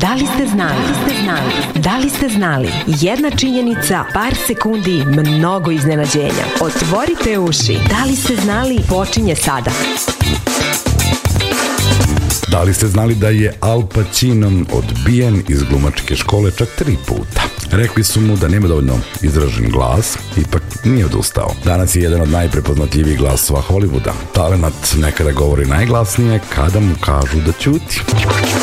Da li ste znali? Da li ste znali? Jedna činjenica, par sekundi, mnogo iznenađenja. Otvorite uši. Da li ste znali? Počinje sada. Da li ste znali da je Al Pacino odbijen iz glumačke škole čak 3 puta? Rekli su mu da nema dovoljno izražen glas, ipak nije odustao. Danas je jedan od najprepoznatljivijih glasova Hollywooda. Talenat nekada govori najglasnije kada mu kažu da ćuti.